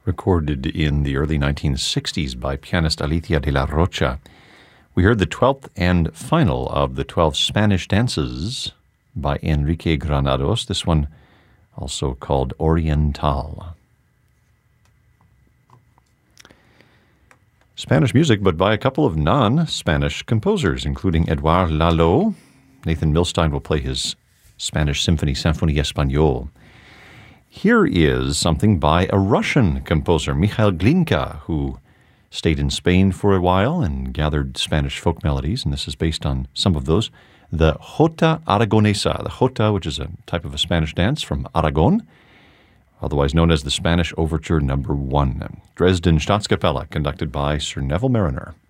recorded in the early 1960s by pianist Alicia de la Rocha. We heard the 12th and final of the 12 Spanish dances by Enrique Granados, this one also called Oriental. Spanish music, but by a couple of non-Spanish composers, including Edouard Lalo. Nathan Milstein will play his Spanish symphony, Symphonie Espagnole. Here is something by a Russian composer, Mikhail Glinka, who stayed in Spain for a while and gathered Spanish folk melodies, and this is based on some of those. The Jota Aragonesa, the Jota, which is a type of a Spanish dance from Aragon, otherwise known as the Spanish Overture No. 1. Dresden Staatskapelle, conducted by Sir Neville Mariner.